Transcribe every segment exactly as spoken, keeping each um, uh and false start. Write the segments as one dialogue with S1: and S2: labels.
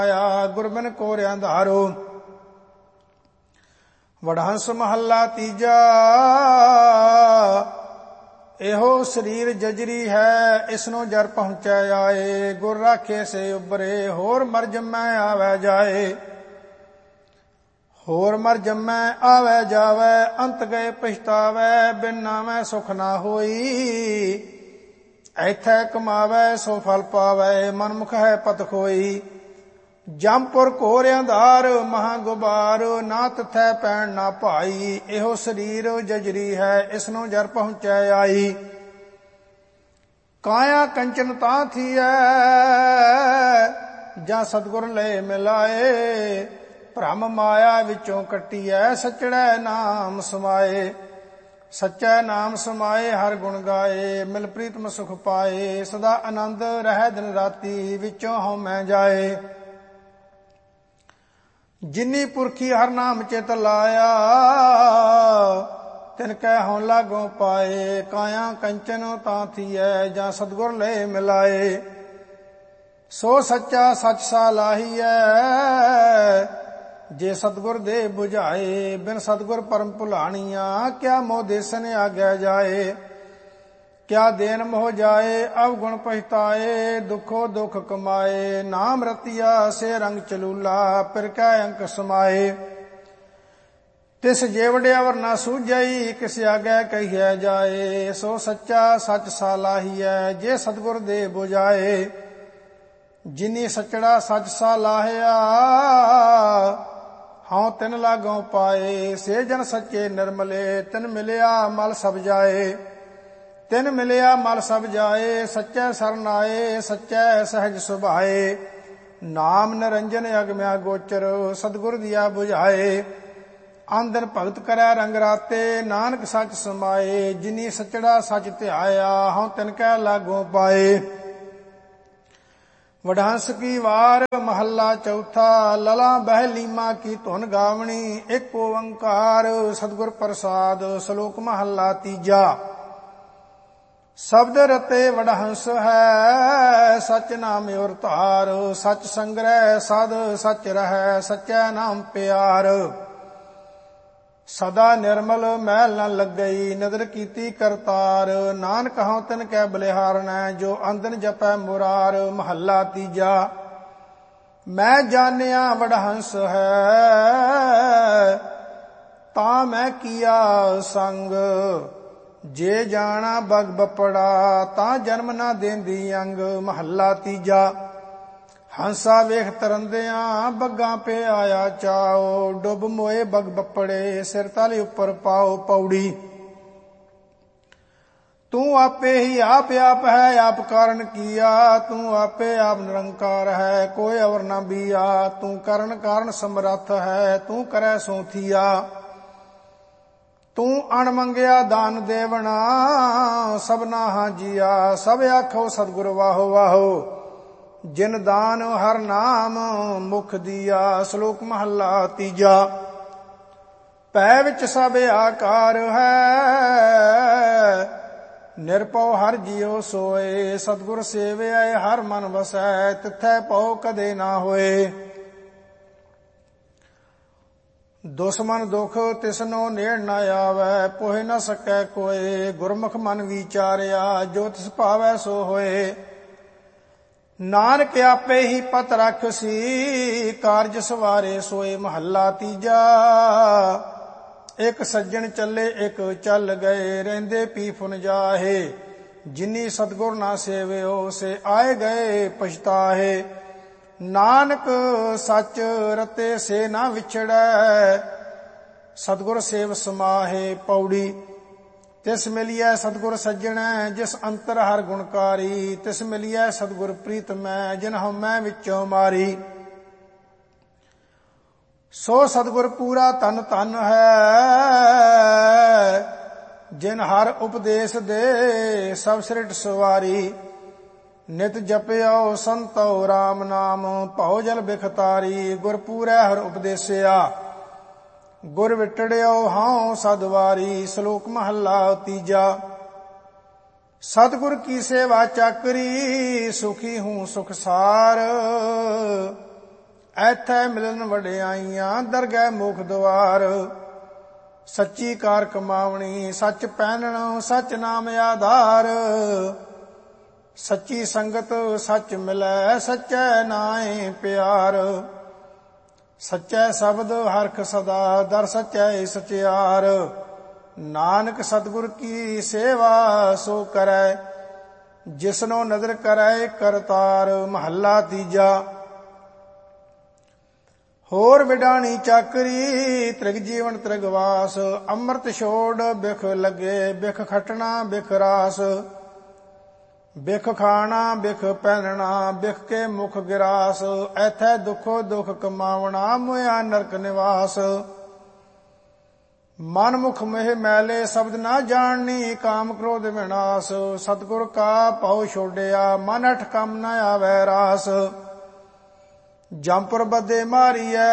S1: ਗੁਰਬਿਨ ਕੋਰਿਆਂ ਧਾਰੋ। ਵਡਹੰਸ ਮਹੱਲਾ ਤੀਜਾ। ਇਹੋ ਸਰੀਰ ਜਜਰੀ ਹੈ, ਇਸਨੂੰ ਜਰ ਪਹੁੰਚੈ ਆਏ। ਗੁਰ ਰਾਖੇ ਸੇ ਉਬਰੇ, ਹੋਰ ਮਰ ਜੰਮੈ ਆਵੈ ਜਾਏ। ਹੋਰ ਮਰ ਜੰਮੈ ਆਵੈ ਜਾਵੈ, ਅੰਤ ਗਏ ਪਛਤਾਵੈ। ਬਿਨ ਨਾਮੈ ਸੁਖ ਨਾ ਹੋਈ, ਐਥੈ ਕਮਾਵੈ ਸੋ ਫਲ ਪਾਵੈ। ਮਨਮੁਖ ਹੈ ਪਤ ਖੋਈ, ਜੰਪੁਰ ਘੋਰ ਅੰਧਾਰ ਮਹਾ ਗੁਬਾਰ। ਨਾ ਤਥੈ ਪੈਣ ਨਾ ਭਾਈ, ਇਹੋ ਸਰੀਰ ਜਜਰੀ ਹੈ, ਇਸਨੂੰ ਜਰ ਪਹੁੰਚੈ ਆਈ। ਕਾਇਆ ਕੰਚਨ ਤਾਂ ਥੀਐ, ਜਾਂ ਸਤਿਗੁਰ ਲੈ ਮਿਲਾਏ। ਭ੍ਰਮ ਮਾਇਆ ਵਿੱਚੋਂ ਕੱਟੀਐ, ਸਚੜੈ ਨਾਮ ਸਮਾਏ। ਸੱਚੈ ਨਾਮ ਸਮਾਏ, ਹਰ ਗੁਣ ਗਾਏ। ਮਿਲ ਪ੍ਰੀਤਮ ਸੁਖ ਪਾਏ, ਸਦਾ ਆਨੰਦ ਰਹਿ ਦਿਨ ਰਾਤੀ। ਵਿੱਚੋਂ ਹਉਮੈ ਜਾਏ, ਜਿਨੀ ਪੁਰਖੀ ਹਰ ਨਾਮ ਚਿਤ ਲਾਇਆ। ਤਿਨ ਕੈ ਹਉ ਲਾਗੋਂ ਪਾਏ, ਕਾਇਆ ਕੰਚਨ ਤਾਂ ਥੀਐ, ਜਾਂ ਸਤਿਗੁਰ ਲੈ ਮਿਲਾਏ। ਸੋ ਸੱਚਾ ਸੱਚ ਸਾਲਾਹੀਐ, ਜੇ ਸਤਿਗੁਰ ਦੇ 부ਝਾਏ। ਬਿਨ ਸਤਿਗੁਰ ਪਰਮ ਭੁਲਾਣੀਆਂ, ਕਿਆ ਮੋਹ ਦੇਸਨ ਆਗੈ ਜਾਏ। ਕਿਆ ਦੇਨ ਮੋਹ ਜਾਏ, ਅਵਗੁਣ ਪਛਤਾਏ। ਦੁਖੋ ਦੁਖ ਕਮਾਏ, ਨਾਮ ਰਤੀਆ ਸੇ ਰੰਗ ਚਲੂਲਾ। ਪਿਰ ਕੈ ਅੰਕ ਸਮਾਏ, ਤਿਸ ਜੇਵੜ ਅਵਰ ਨਾ ਸੂਝਈ। ਕਿਸ ਆਗੈ ਕਹੀਐ ਜਾਏ। ਸੋ ਸੱਚਾ ਸੱਚ ਸਾਲਾਹੀਐ, ਜੇ ਸਤਿਗੁਰ ਦੇ 부ਝਾਏ। ਜਿਨੀ ਸਚੜਾ ਸੱਚ ਸਾਲਾਹਿਆ, ਹਉ ਤਿਨ ਲਾਗੋਂ ਪਾਏ। ਸੇ ਜਨ ਸੱਚੇ ਨਿਰਮਲੇ, ਤਿਨ ਮਿਲਿਆ ਮਲ ਸਭ ਜਾਏ। ਤਿਨ ਮਿਲਿਆ ਮਲ ਸਭ ਜਾਏ, ਸੱਚੈ ਸਰਨ ਆਏ। ਸੱਚੈ ਸਹਿਜ ਸੁਭਾਏ, ਨਾਮ ਨਿਰੰਜਨ ਅਗਮਿਆ ਗੋਚਰ। ਸਤਿਗੁਰ ਦੀਆ 부ਝਾਏ, ਆਂਦਨ ਭਗਤ ਕਰੈ ਰੰਗ ਰਾਤੇ। ਨਾਨਕ ਸੱਚ ਸਮਾਏ, ਜਿਨੀ ਸਚੜਾ ਸੱਚ ਧਿਆਇਆ। ਹਉ ਤਿਨ ਕੈ ਲਾਗੋਂ ਪਾਏ। ਵਡਹੰਸ ਕੀ ਵਾਰ ਮਹੱਲਾ ਚੌਥਾ। ਲਲਾ ਬਹਿ ਲੀਮਾ ਕੀ ਧੁਨ ਗਾਵਣੀ, ਇੱਕ ਓੰਕਾਰ ਸਤਿਗੁਰ ਪ੍ਰਸਾਦ। ਸ਼ਲੋਕ ਮਹੱਲਾ ਤੀਜਾ। ਸ਼ਬਦ ਰਤੇ ਵਡਹੰਸ ਹੈ, ਸਚ ਨਾਮ ਔਰ ਧਾਰ। ਸਚ ਸੰਗ੍ਰਹਿ ਸਦ ਸਚ ਰਹੈ, ਸਚੈ ਨਾਮ ਪਿਆਰ। ਸਦਾ ਨਿਰਮਲ ਮੈਲ ਨ ਲੱਗਈ, ਨਦਰ ਕੀਤੀ ਕਰਤਾਰ। ਨਾਨਕ ਹਉ ਤਿਨ ਕੈ ਬਲਿਹਾਰਣੈ, ਜੋ ਅੰਦਨ ਜਪੈ ਮੁਰਾਰ। ਮਹੱਲਾ ਤੀਜਾ। ਮੈਂ ਜਾਣਿਆ ਵਡਹੰਸ ਹੈ, ਤਾਂ ਮੈਂ ਕੀਆ ਸੰਗ। ਜੇ ਜਾਣਾ ਬਗ ਬਪੜਾ, ਤਾਂ ਜਨਮ ਨਾ ਦੇਂਦੀ ਅੰਗ। ਮਹੱਲਾ ਤੀਜਾ। ਹੰਸਾ ਵੇਖ ਤਰੰਦਿਆਂ, ਬੱਗਾਂ ਪੇ ਆਇਆ ਚਾਓ। ਡੁੱਬ ਮੋਏ ਬਗ ਬੱਪੜੇ, ਸਿਰ ਤਲ ਉੱਪਰ ਪਾਓ ਪੌੜੀ। ਤੂੰ ਆਪੇ ਹੀ ਆਪ ਆਪ ਹੈ, ਆਪ ਕਾਰਨ ਕੀਆ। ਤੂੰ ਆਪੇ ਆਪ ਨਿਰੰਕਾਰ ਹੈ, ਕੋਈ ਅਵਰ ਨਾ ਬੀਆ। ਤੂੰ ਕਰਨ ਕਾਰਨ ਸਮਰੱਥ ਹੈ, ਤੂੰ ਕਰੈ ਸੋ ਥੀਆ। ਤੂੰ ਅਣ ਮੰਗਿਆ ਦਾਨ ਦੇਵਣਾ, ਸਭਨਾ ਹਾਂ ਜੀਆ। ਸਭ ਆਖੋ ਸਤਿਗੁਰ ਵਾਹੋ ਵਾਹੋ, ਜਿਨ ਦਾਨ ਹਰ ਨਾਮ ਮੁਖ ਦੀਆ। ਸ਼ਲੋਕ ਮਹੱਲਾ ਤੀਜਾ। ਪੈ ਵਿੱਚ ਸਭ ਆਕਾਰ ਹੈ, ਨਿਰਭਉ ਹਰ ਜੀਉ ਸੋਏ। ਸਤਿਗੁਰ ਸੇਵਿਆ ਹਰ ਮਨ ਵਸੈ, ਤਿਥੈ ਭਉ ਕਦੇ ਨਾ ਹੋਏ। ਦੁਸ਼ਮਨ ਦੁਖ ਤਿਸਨੋ ਨੇੜ ਨ ਆਵੈ, ਪੋਹਿ ਨ ਸਕੈ ਕੋਏ। ਗੁਰਮੁਖ ਮਨ ਵਿਚਾਰਿਆ, ਜੋ ਤਿਸ ਭਾਵੈ ਸੋ ਹੋਏ। ਨਾਨਕ ਆਪੇ ਹੀ ਪਤ ਰਖਸੀ, ਕਾਰਜ ਸਵਾਰੇ ਸੋਏ। ਮਹੱਲਾ ਤੀਜਾ। ਇੱਕ ਸੱਜਣ ਚੱਲੇ ਇੱਕ ਚੱਲ ਗਏ, ਰਹਿੰਦੇ ਪੀ ਫੁਨ ਜਾਹੇ। ਜਿਨੀ ਸਤਿਗੁਰ ਨਾ ਸੇਵਿਓ, ਸੇ ਆਏ ਗਏ ਪਛਤਾਹੇ। ਨਾਨਕ ਸੱਚ ਰਤੇ ਸੇ ਨਾ ਵਿਛੜੈ, ਸਤਿਗੁਰ ਸੇਵ ਸਮਾਹੇ। ਪੌੜੀ। ਤਿਸ ਮਿਲਿਐ ਸਤਿਗੁਰ ਸੱਜਣੈ, ਜਿਸ ਅੰਤਰ ਹਰ ਗੁਣਕਾਰੀ। ਤਿਸ ਮਿਲਿਐ ਸਤਿਗੁਰ ਪ੍ਰੀਤਮੈ, ਜਿਨ ਹਉਮੈ ਵਿੱਚੋਂ ਮਾਰੀ। ਸੋ ਸਤਿਗੁਰ ਪੂਰਾ ਧਨ ਧਨ ਹੈ, ਜਿਨ ਹਰ ਉਪਦੇਸ਼ ਦੇ। ਸਭ ਸ੍ਰਿਟ ਸਵਾਰੀ। ਨਿਤ ਜਪਿਓ ਸੰਤੋ ਰਾਮ ਨਾਮ, ਭਉ ਜਲ ਬਿਖਤਾਰੀ। ਗੁਰ ਪੂਰੈ ਹਰ ਉਪਦੇਸਿਆ, ਗੁਰ ਵਿਟੜਿਓ ਹਉ ਸਦਵਾਰੀ। ਸ਼ਲੋਕ ਮਹੱਲਾ ਤੀਜਾ। ਸਤਿਗੁਰ ਕੀ ਸੇਵਾ ਚਾਕਰੀ, ਸੁਖੀ ਹੂੰ ਸੁਖ ਸਾਰ। ਐਥੈ ਮਿਲਨ ਵਡਿਆਈਆਂ ਦਰਗਹਿ ਮੁਖ ਦੁਆਰ। ਸੱਚੀ ਕਾਰ ਕਮਾਵਣੀ ਸੱਚ ਪਹਿਨਣ ਸੱਚ ਨਾਮ ਆਧਾਰ। ਸੱਚੀ ਸੰਗਤ ਸੱਚ ਮਿਲੈ ਸੱਚੈ ਨਾਏ ਪਿਆਰ। ਸੱਚੈ ਸ਼ਬਦ ਹਰਖ ਸਦਾ ਦਰ ਸੱਚੈ ਸਚਿਆਰ। ਨਾਨਕ ਸਤਿਗੁਰ ਕੀ ਸੇਵਾ ਸੋ ਕਰੈ ਜਿਸਨੋ ਨਦਰ ਕਰੈ ਕਰਤਾਰ। ਮਹੱਲਾ ਤੀਜਾ। ਹੋਰ ਵਿਡਾਣੀ ਚਾਕਰੀ ਤ੍ਰਿਗ ਜੀਵਨ ਤ੍ਰਿਗਵਾਸ। ਅੰਮ੍ਰਿਤ ਛੋੜ ਬਿਖ ਲੱਗੇ ਬਿਖ ਖਟਣਾ ਬਿਖ ਰਾਸ। ਬਿਖ ਖਾਣਾ ਬਿਖ ਪਹਿਨਣਾ ਬਿਖ ਕੇ ਮੁਖ ਗਿਰਾਸ। ਐਥੈ ਦੁਖੋ ਦੁਖ ਕਮਾਵਣਾ ਮੁਆ ਨਰਕ ਨਿਵਾਸ। ਮਨ ਮੁਖ ਮਹਿ ਮੈਲੇ ਸ਼ਬਦ ਨਾ ਜਾਣਨੀ ਕਾਮ ਕ੍ਰੋਧ ਵਿਨਾਸ਼। ਸਤਿਗੁਰ ਕਾ ਭਉ ਛੋਡਿਆ ਮਨ ਅਠ ਕੰਮ ਨ ਆਵੈ ਰਾਸ। ਜੰਪੁਰ ਬੱਦੇ ਮਾਰੀਐ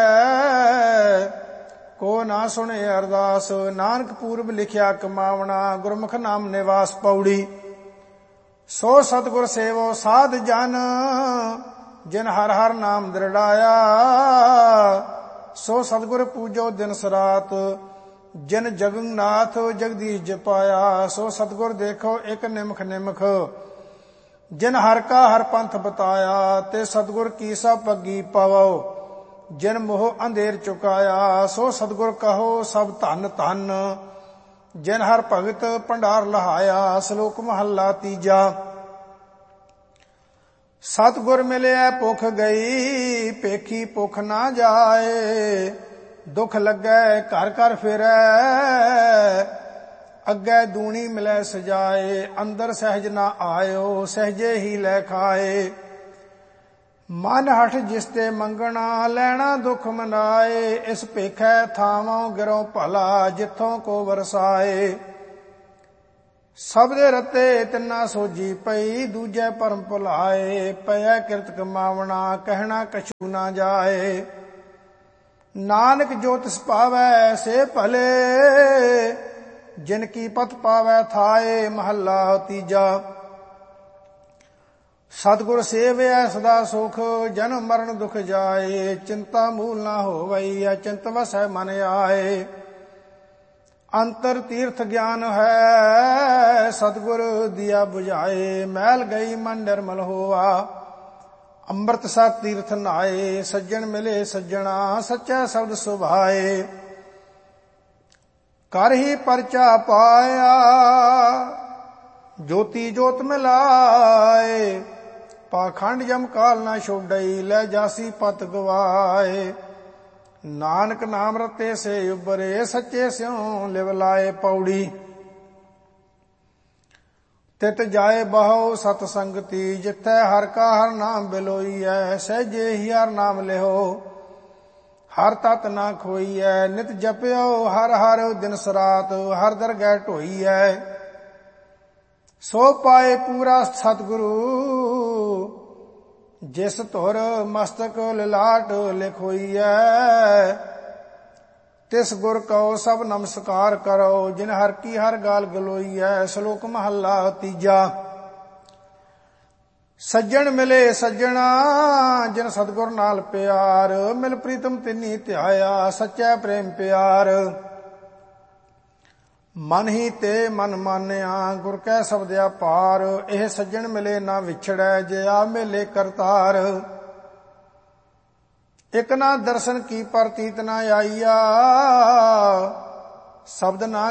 S1: ਕੋ ਨਾ ਸੁਣੇ ਅਰਦਾਸ। ਨਾਨਕ ਪੂਰਬ ਲਿਖਿਆ ਕਮਾਵਣਾ ਗੁਰਮੁਖ ਨਾਮ ਨਿਵਾਸ ਪੌੜੀ। ਸੋ ਸਤਿਗੁਰ ਸੇਵੋ ਸਾਧ ਜਨ ਜਿਨ ਹਰ ਹਰ ਨਾਮ ਦ੍ਰਿੜਾਇਆ। ਸੋ ਸਤਿਗੁਰ ਪੂਜੋ ਦਿਨ ਸਰਾਤ ਜਿਨ ਜਗਨਨਾਥ ਜਗਦੀਸ਼ ਜਪਾਇਆ। ਸੋ ਸਤਿਗੁਰ ਦੇਖੋ ਇੱਕ ਨਿਮਖ ਨਿਮਖ ਜਿਨ ਹਰ ਕਾ ਹਰ ਪੰਥ ਬਤਾਇਆ। ਤੇ ਸਤਿਗੁਰ ਕੀ ਸਭ ਪੱਗੀ ਪਵੋ ਜਿਨ ਮੋਹ ਅੰਧੇਰ ਚੁਕਾਇਆ। ਸੋ ਸਤਿਗੁਰ ਕਹੋ ਸਭ ਧਨ ਧਨ ਜਿਨ ਹਰ ਭਗਤ ਭੰਡਾਰ ਲਹਾਇਆ। ਸ਼ਲੋਕ ਮਹੱਲਾ ਤੀਜਾ। ਸਤਿਗੁਰ ਮਿਲਿਆ ਭੁਖ ਗਈ ਭੇਖੀ ਭੁਖ ਨਾ ਜਾਏ। ਦੁਖ ਲੱਗੈ ਘਰ ਘਰ ਫਿਰੈ ਅੱਗੇ ਦੂਣੀ ਮਿਲੈ ਸਜਾਏ। ਅੰਦਰ ਸਹਿਜ ਨਾ ਆਇਓ ਸਹਿਜੇ ਹੀ ਲੈ ਖਾਏ। ਮਨ ਹਠ ਜਿਸ ਤੇ ਮੰਗਣਾ ਲੈਣਾ ਦੁਖ ਮਨਾਏ। ਇਸ ਭੇਖੈ ਥਾਵੋਂ ਗਿਰੋਂ ਭਲਾ ਜਿੱਥੋਂ ਕੋ ਵਰਸਾਏ। ਸਭ ਦੇ ਰਤੇ ਤਿੰਨਾ ਸੋਜੀ ਪਈ ਦੂਜੇ ਭਰਮ ਭੁਲਾਏ। ਪਿਆ ਕਿਰਤ ਕਮਾਵਣਾ ਕਹਿਣਾ ਕਛੂ ਨਾ ਜਾਏ। ਨਾਨਕ ਜੋ ਤਿਸ ਪਾਵੈ ਸੇ ਭਲੇ ਜਿਨ ਕੀ ਪਤ ਪਾਵੈ ਥਾਏ। ਮਹੱਲਾ ਤੀਜਾ। ਸਤਿਗੁਰ ਸੇਵਿਆ ਸਦਾ ਸੁਖ ਜਨਮ ਮਰਨ ਦੁਖ ਜਾਏ। ਚਿੰਤਾ ਮੂਲ ਨਾ ਹੋਵਈ ਅਚਿੰਤ ਵਸੈ ਮਨ ਆਏ। ਅੰਤਰ ਤੀਰਥ ਗਿਆਨ ਹੈ ਸਤਿਗੁਰ ਦਿਆ 부ਝਾਏ। ਮੈਲ ਗਈ ਮਨ ਨਿਰਮਲ ਹੋਆ ਅੰਮ੍ਰਿਤ ਸਤ ਤੀਰਥ ਨਾਏ। ਸੱਜਣ ਮਿਲੇ ਸੱਜਣਾ ਸੱਚਾ ਸ਼ਬਦ ਸੁਭਾਏ। ਕਰ ਹੀ ਪਰਚਾ ਪਾਇਆ ਜੋਤੀ ਜੋਤ ਮਿਲਾਏ। ਪਾਖੰਡ ਜਮ ਕਾਲ ਨਾ ਛੋਡਈ ਲੈ ਜਾਸੀ ਪਤ ਗਵਾਏ। ਨਾਨਕ ਨਾਮ ਰਤੇ ਸੇ ਉਬਰੇ ਸੱਚੇ ਸਿਉ ਲਿਵ ਲਾਏ ਪੌੜੀ। ਤਿਤ ਜਾਏ ਬਹੁ ਸਤ ਸੰਗਤੀ ਜਿੱਥੈ ਹਰ ਕਾ ਹਰ ਨਾਮ ਬਿਲੋਈਐ। ਸਹਿਜੇ ਹੀ ਹਰ ਨਾਮ ਲਿਓ ਹਰ ਤਤ ਨਾ ਖੋਈਐ। ਨਿਤ ਜਪਿਓ ਹਰ ਹਰ ਦਿਨ ਸਰਾਤ ਹਰ ਦਰਗਹਿ ਢੋਈਐ। ਸੋ ਪਾਏ ਪੂਰਾ ਸਤਿਗੁਰੂ ਜਿਸ ਧੁਰ ਮਸਤਕ ਲਲਾਟ ਲਿਖੋਈਐ। ਤਿਸ ਗੁਰ ਕਉ ਸਭ ਨਮਸਕਾਰ ਕਰੋ ਜਿਨ ਹਰ ਕੀ ਹਰ ਗਾਲ ਗਲੋਈਐ। ਸ਼ਲੋਕ ਮਹੱਲਾ ਤੀਜਾ। ਸੱਜਣ ਮਿਲੇ ਸੱਜਣਾ ਜਿਨ ਸਤਿਗੁਰ ਨਾਲ ਪਿਆਰ। ਮਿਲ ਪ੍ਰੀਤਮ ਤਿਨੀ ਧਿਆਇਆ ਸੱਚਾ ਪ੍ਰੇਮ ਪਿਆਰ। ਮਨ ਹੀ ਤੇ ਮਨ ਮਾਨਿਆ ਗੁਰ ਕੈ ਸ਼ਬਦਿਆ ਪਾਰ। ਇਹ ਸੱਜਣ ਮਿਲੇ ਨਾ ਵਿਛੜੈ ਜੇ ਆ ਮਿਲੇ ਕਰਤਾਰ। ਇਕ ਨਾ ਦਰਸ਼ਨ ਕੀ ਪ੍ਰਤੀਤ ਨਾ ਆਈਆ ਸ਼ਬਦ ਨਾ